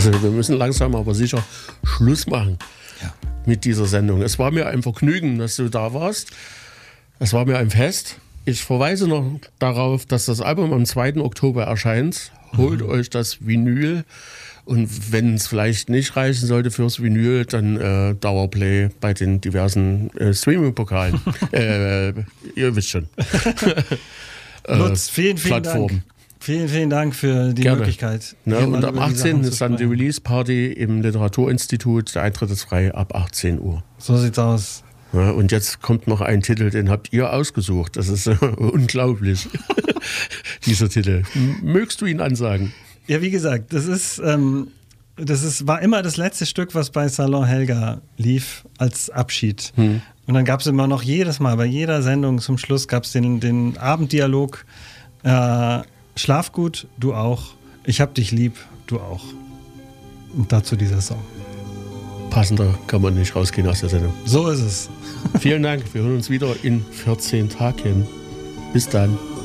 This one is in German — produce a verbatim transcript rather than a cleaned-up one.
Also wir müssen langsam aber sicher Schluss machen ja. mit dieser Sendung. Es war mir ein Vergnügen, dass du da warst. Es war mir ein Fest. Ich verweise noch darauf, dass das Album am zweiten Oktober erscheint. Holt mhm. euch das Vinyl. Und wenn es vielleicht nicht reichen sollte fürs Vinyl, dann äh, Dauerplay bei den diversen äh, Streaming-Pokalen. äh, ihr wisst schon. Lutz, vielen, vielen Plattformen. Dank. Vielen, vielen Dank für die Gerne. Möglichkeit. Ne, und am achtzehnten ist dann die Release-Party im Literaturinstitut. Der Eintritt ist frei ab achtzehn Uhr. So sieht's aus. Ja, und jetzt kommt noch ein Titel, den habt ihr ausgesucht. Das ist äh, unglaublich, dieser Titel. Mögst du ihn ansagen? Ja, wie gesagt, das ist, ähm, das ist, war immer das letzte Stück, was bei Salon Helga lief als Abschied. Hm. Und dann gab es immer noch jedes Mal, bei jeder Sendung zum Schluss gab es den, den Abenddialog. Äh, Schlaf gut, du auch. Ich hab dich lieb, du auch. Und dazu dieser Song. Passender kann man nicht rausgehen aus der Sendung. So ist es. Vielen Dank. Wir hören uns wieder in vierzehn Tagen. Bis dann.